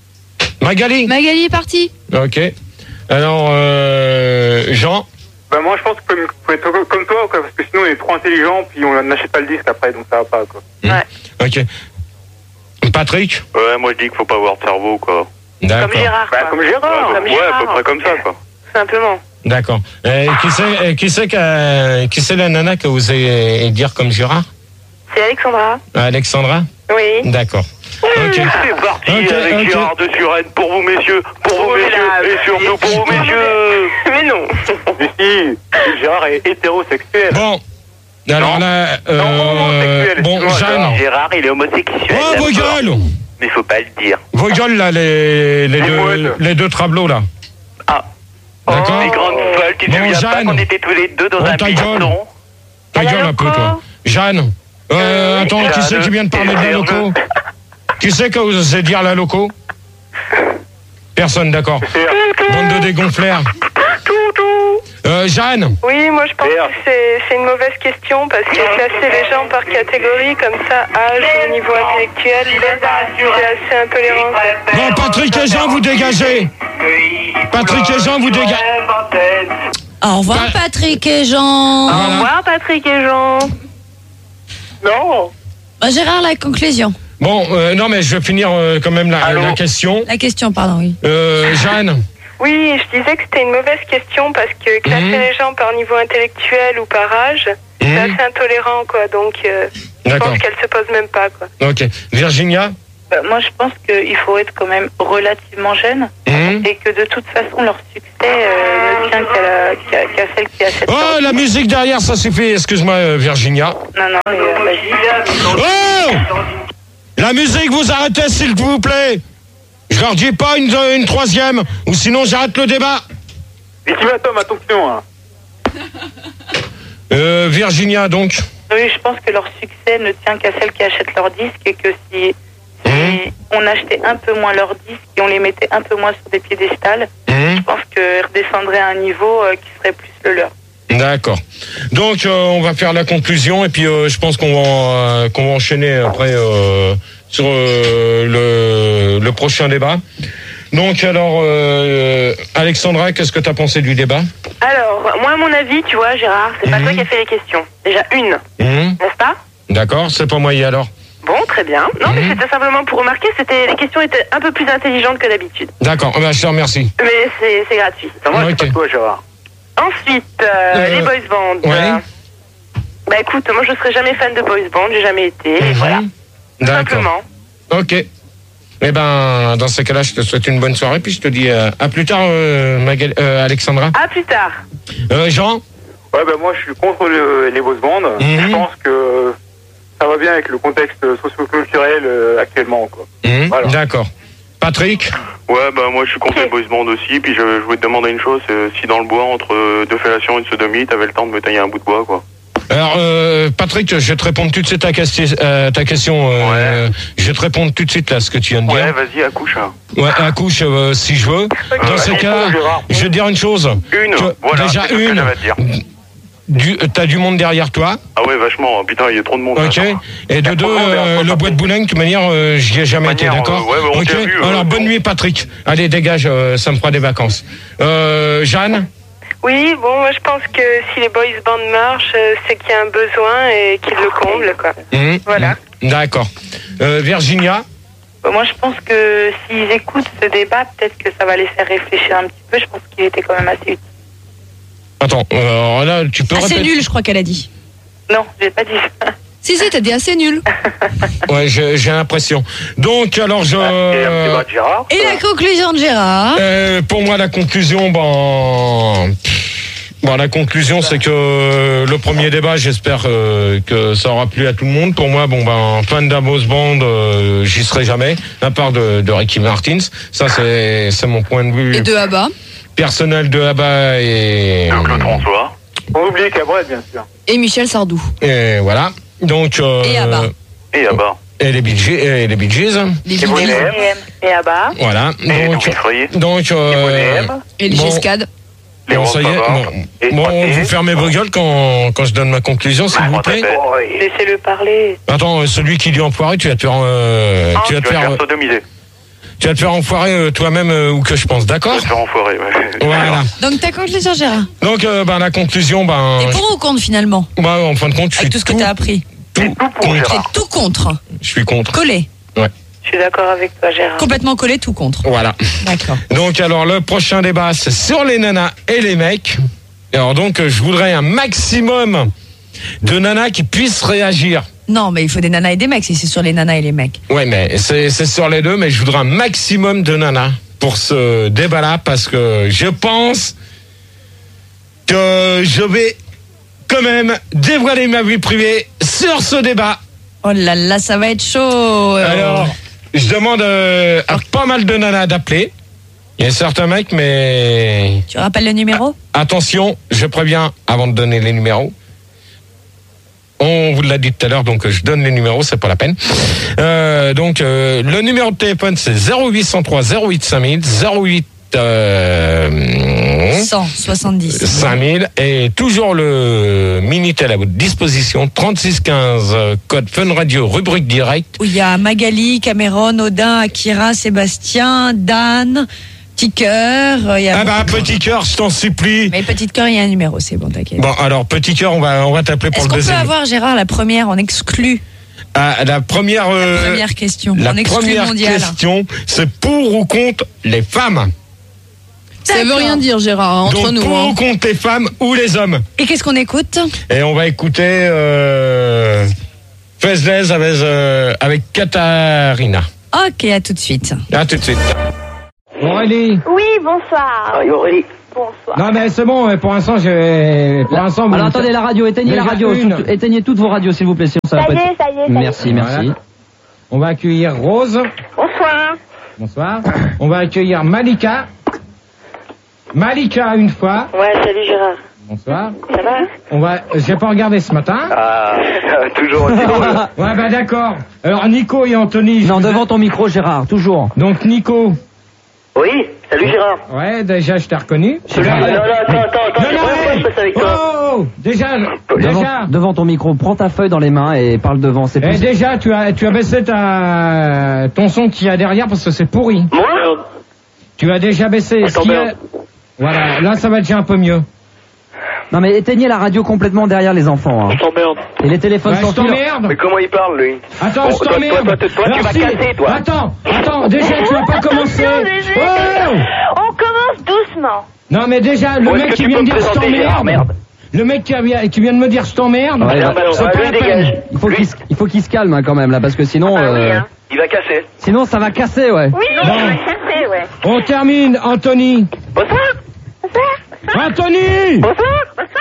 Magali est partie. Ok. Alors, Jean? Ben moi je pense qu'il faut être comme toi, quoi, parce que sinon on est trop intelligent, puis on n'achète pas le disque après, donc ça va pas, quoi. Ouais. Ok. Patrick? Ouais, moi je dis qu'il faut pas avoir de cerveau, quoi. D'accord. Comme Gérard. Bah, comme Gérard. À peu près comme ça, quoi. Simplement. D'accord. Qui c'est la nana que vous allez dire comme Gérard? C'est Alexandra. Alexandra? Oui. D'accord. Okay. C'est parti avec Gérard de Suresnes pour vous messieurs, et surtout pour vous messieurs. Mais non. Mais si, Gérard est hétérosexuel. Bon, alors là, bon, Jeanne. Gérard, il est homosexuel. Oh, vos gueules! Mais faut pas le dire. Vos gueules, là, les deux tableaux, là. Ah. D'accord. Les grandes folles, tu te souviens pas qu'on était tous les deux dans un buisson? Ta gueule un peu, toi. Jeanne. Attends, qui c'est qui vient de parler de la loco? Qui c'est que vous osez dire la loco? Personne, d'accord. Bande de dégonflèrent. Jeanne? Oui, moi je pense que c'est une mauvaise question parce que classer les gens par catégorie comme ça, âge, niveau intellectuel, c'est assez intolérant. Bon, Patrick et Jean, vous dégagez. Patrick et Jean, vous dégagez. Au revoir Patrick et Jean. Au revoir Patrick et Jean. Non. Gérard, la conclusion. Bon, non, mais je vais finir quand même la question. La question, pardon, oui. Jeanne. Oui, je disais que c'était une mauvaise question parce que classer les gens par niveau intellectuel ou par âge, c'est assez intolérant, quoi. Donc, je pense qu'elle se pose même pas, quoi. Ok. Virginia? Moi, je pense qu'il faut être quand même relativement jeune et que de toute façon, leur succès ne tient qu'à celle qui a cette Oh, la musique derrière, ça suffit. Excuse-moi, Virginia. Non, mais vas-y. Oh! La musique, vous arrêtez, s'il vous plaît. Je leur dis pas une troisième, ou sinon j'arrête le débat. Et qui va, Tom, attention. Virginia, donc. Oui, je pense que leur succès ne tient qu'à celles qui achètent leurs disques et que si on achetait un peu moins leurs disques et on les mettait un peu moins sur des piédestals, je pense qu'elles redescendraient à un niveau qui serait plus le leur. D'accord. Donc on va faire la conclusion et puis je pense qu'on va enchaîner après sur le prochain débat. Donc alors Alexandra, qu'est-ce que tu as pensé du débat? Alors, moi à mon avis, tu vois Gérard, c'est pas toi qui as fait les questions. Déjà une, n'est-ce pas? D'accord, c'est pas moi alors. Bon, très bien. Non, mais c'était simplement pour remarquer, les questions étaient un peu plus intelligentes que d'habitude. D'accord, je te remercie. Mais c'est gratuit. Moi, c'est pas toi, Gérard. Ensuite, les boys bands. Ouais. Bah écoute, moi je serai jamais fan de boys band, j'ai jamais été, voilà. D'accord. Simplement. Ok. Eh ben, dans ces cas-là, je te souhaite une bonne soirée, puis je te dis à plus tard, Alexandra. À plus tard. Jean? Ouais, moi je suis contre les boys bands. Je pense que ça va bien avec le contexte socio-culturel actuellement, quoi. Voilà. D'accord. Patrick? Ouais, moi je suis contre les boys bands aussi, puis je voulais te demander une chose, si dans le bois, entre deux fellations et une sodomie, t'avais le temps de me tailler un bout de bois, quoi. Alors, Patrick, je vais te répondre tout de suite à ta question. Je vais te répondre tout de suite à ce que tu viens de dire. Ouais, vas-y, accouche. Ouais, accouche si je veux. Dans ces cas-là, je vais te dire une chose. Voilà, déjà c'est ce que j'avais à dire. T'as du monde derrière toi. Ah ouais, vachement. Putain, il y a trop de monde. Ok. Et de deux, le bois de Boulogne, de toute manière, j'y ai jamais été, d'accord. On ok. vu, alors, bonne nuit, Patrick. Allez, dégage, ça me fera des vacances. Jeanne? Oui, moi je pense que si les boys bands marchent, c'est qu'il y a un besoin et qu'ils le comblent, quoi. Voilà. D'accord. Virginia? Moi je pense que s'ils écoutent ce débat, peut-être que ça va les faire réfléchir un petit peu. Je pense qu'il était quand même assez utile. Attends, là, tu peux répéter. C'est nul, je crois qu'elle a dit. Non, j'ai pas dit ça. Si, t'as dit assez nul. Ouais, j'ai l'impression. Donc, alors, Et la conclusion de Gérard? Pour moi, la conclusion, la conclusion, c'est que le premier débat, j'espère que ça aura plu à tout le monde. Pour moi, fan d'un boys band, j'y serai jamais, à part de Ricky Martin. Ça, c'est mon point de vue. Et de ABBA. Personnel de ABBA et Claude François. On oublie Cabrel, bien sûr. Et Michel Sardou. Et voilà. Donc. Et ABBA. Et ABBA. Et les Bee Gees. Les Bee Gees. Et ABBA. Voilà. Donc. Et les Giscades. Bon, ça y est. Vous fermez vos gueules quand je donne ma conclusion, s'il vous plaît. Laissez-le parler. Attends, celui qui dit enfoiré, tu vas te faire. Tu vas te faire sodomiser. Tu vas te faire enfoirer toi-même ou que je pense, d'accord? Tu vas te faire enfoirer, ouais. Voilà. Donc ta conclusion, Gérard? Donc la conclusion, T'es pour ou contre finalement? En fin de compte, je suis avec tout ce que t'as appris. Tout contre. T'es tout contre. Je suis contre. Collé. Ouais. Je suis d'accord avec toi, Gérard. Complètement collé, tout contre. Voilà. D'accord. Donc alors le prochain débat, c'est sur les nanas et les mecs. Alors donc je voudrais un maximum de nanas qui puissent réagir. Non, mais il faut des nanas et des mecs si c'est sur les nanas et les mecs. Ouais, mais c'est sur les deux, mais je voudrais un maximum de nanas pour ce débat-là, parce que je pense que je vais quand même dévoiler ma vie privée sur ce débat. Oh là là, ça va être chaud. Alors, je demande à pas mal de nanas d'appeler. Il y a certains mecs, mais... Tu rappelles le numéro? Attention, je préviens avant de donner les numéros. On vous l'a dit tout à l'heure, donc je donne les numéros, c'est pas la peine. Donc le numéro de téléphone, c'est 0803 08 5000 08 170 5000 et toujours le Minitel à votre disposition, 3615 code Fun Radio, rubrique direct. Où il y a Magali, Cameron, Odin, Akira, Sébastien, Dan, Petit cœur. Petit cœur, je t'en supplie. Mais petit cœur, il y a un numéro, c'est bon, t'inquiète. Bon, alors, petit cœur, on va t'appeler pour le deuxième. Est-ce qu'on peut avoir, Gérard, la première en exclu? La première question. La en exclu première mondial. question, c'est pour ou contre les femmes. Ça veut rien dire, Gérard, entre donc, nous. Pour ou contre les femmes ou les hommes. Et qu'est-ce qu'on écoute? Et on va écouter Fazeless avec Katharina. Ok, à tout de suite. À tout de suite. Aurélie. Oui, bonsoir. Ah, Aurélie. Bonsoir. Non mais c'est bon, pour l'instant Alors attendez la radio, éteignez la radio, éteignez toutes vos radios s'il vous plaît. Ça y est. Merci. Voilà. On va accueillir Rose. Bonsoir. On va accueillir Malika. Malika une fois. Ouais, salut Gérard. Bonsoir. Ça va? J'ai pas regardé ce matin. Ah, toujours aussi drôle. Ouais, d'accord. Alors Nico et Anthony. Non, devant ton micro Gérard, toujours. Donc Nico. Oui, salut Gérard. Ouais, déjà je t'ai reconnu. Attends, je passe avec toi. Oh, déjà. Devant ton micro, prends ta feuille dans les mains et parle devant. C'est plus... déjà, tu as baissé ton son qu'il y a derrière parce que c'est pourri. Moi? Tu as déjà baissé. Voilà, là ça va déjà un peu mieux. Non mais éteignez la radio complètement derrière les enfants. Hein. Je t'emmerde. Et les téléphones sans fil. Mais comment il parle lui? Attends, je t'emmerde. Toi, tu vas casser toi. Attends, déjà tu n'as pas commencé. On commence doucement. Non mais déjà, le mec qui vient de dire je t'emmerde. Le mec qui vient de me dire je t'emmerde. C'est pas la peine. Il faut qu'il se calme hein, quand même là parce que sinon... Il va casser. Sinon ça va casser ouais. Oui, il va casser ouais. On termine, Anthony. Bonsoir. Anthony. Bonsoir.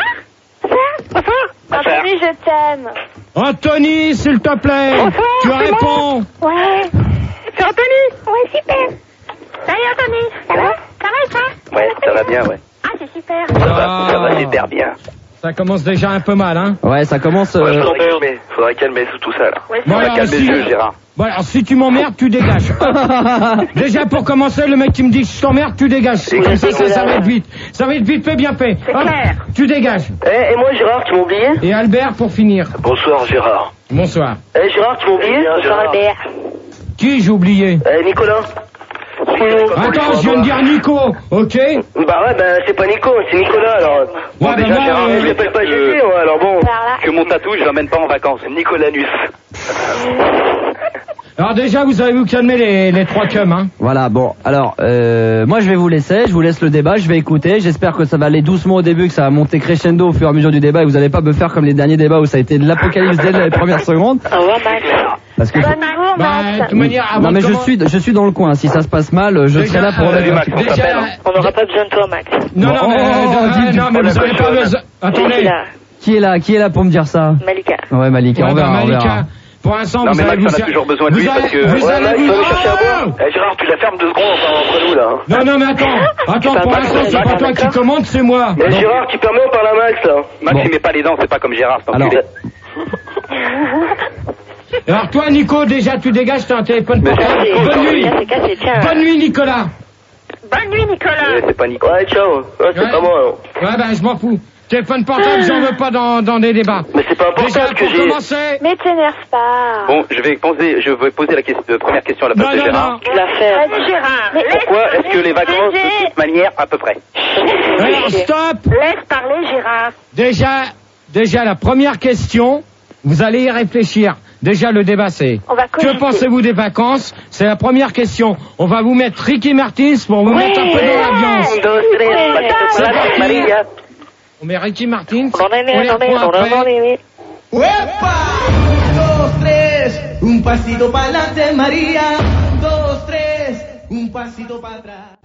Anthony, je t'aime. Anthony, s'il te plaît. Bonsoir, tu réponds. Ouais. C'est Anthony. Ouais, super. Salut Anthony. Ça va et toi? Ouais, ça va bien, ouais. Ah, c'est super. Ça va super bien. Ça commence déjà un peu mal, hein. Ouais, ça commence... Faudrait calmer tout ça, là. Ouais, Bon, alors, calmer le jeu, Gérard. Bon, alors, si tu m'emmerdes, tu dégages. Déjà, pour commencer, le mec qui me dit que je t'emmerde, tu dégages. Comme ça va être vite. Ça va être vite fait, bien fait. C'est clair. Tu dégages. Et moi, Gérard, tu m'as oublié? Et Albert, pour finir. Bonsoir, Gérard. Bonsoir. Gérard, tu m'as oublié? Bonsoir Albert. Qui j'ai oublié? Nicolas. Attends, je viens de dire Nico, ok? Bah ouais, c'est pas Nico, c'est Nicolas, alors... Bon, Ouais, déjà, moi, Gérard, je l'appelle pas Jésus, alors bon... Que mon tatou, je l'emmène pas en vacances, Nicolanus. Alors déjà, vous allez vous calmer les trois cums, hein. Voilà, bon, alors, moi je vais vous laisser, je vous laisse le débat, je vais écouter, j'espère que ça va aller doucement au début, que ça va monter crescendo au fur et à mesure du débat, et vous allez pas me faire comme les derniers débats où ça a été de l'apocalypse dès les premières secondes. Au revoir Max. Parce que Bonjour Max. De toute manière, avant non mais de je suis dans le coin, si ça se passe mal, je serai là pour remettre un petit peu. On n'aura pas besoin de toi Max. Non, mais vous avez pas besoin... Attendez. Qui est là pour me dire ça? Malika. Ouais, Malika, on verra. Pour l'instant, Non, vous mais allez Max, on a toujours besoin de lui parce que... allez vous... chercher à boire. Gérard, tu la fermes 2 secondes entre nous, là. Non, mais attends, pour l'instant, c'est pas toi qui commande, c'est moi. Mais Gérard, tu permets, on parle à Max, là. Max, il met pas les dents, c'est pas comme Gérard, c'est enculé. Alors toi, Nico, déjà, tu dégages, t'as un téléphone portable. Bonne nuit, Nicolas. Bonne nuit Nicolas. C'est pas Nicolas. Ouais, ciao. C'est pas moi, alors. Ouais, je m'en fous. Téléphone portable, j'en veux pas dans des débats. Mais c'est pas important que j'ai... Commencer... Mais t'énerve pas. Bon, je vais poser la première question à la place de Gérard. Non. La faire. Vas-y Gérard. Pourquoi est-ce que les vacances de toute manière, à peu près? Alors, stop. Laisse parler Gérard. Déjà, la première question, vous allez y réfléchir. Déjà, le débat, c'est... Que pensez-vous des vacances? C'est la première question. On va vous mettre Ricky Martin pour vous mettre un peu dans l'ambiance. C'est parti. On met Ricky Martin. On les reprend après. ¡Uepa! 2, 3, un pasito para adelante, María. 2, 3, un pasito para atrás.